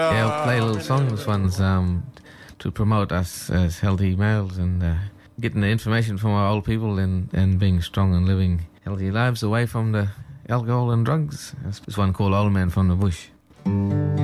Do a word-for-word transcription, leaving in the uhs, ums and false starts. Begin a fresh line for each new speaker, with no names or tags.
Yeah, I'll play a little song. This one's um, to promote us as healthy males and uh, getting the information from our old people and, and being strong and living healthy lives away from the alcohol and drugs. This one called Old Man from the Bush.